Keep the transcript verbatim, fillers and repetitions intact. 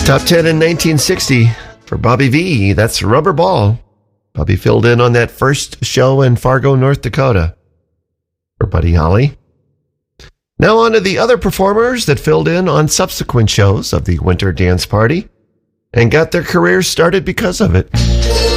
Top ten in nineteen sixty for Bobby Vee. That's Rubber Ball. Bobby filled in on that first show in Fargo, North Dakota for Buddy Holly. Now on to the other performers that filled in on subsequent shows of the Winter Dance Party and got their careers started because of it.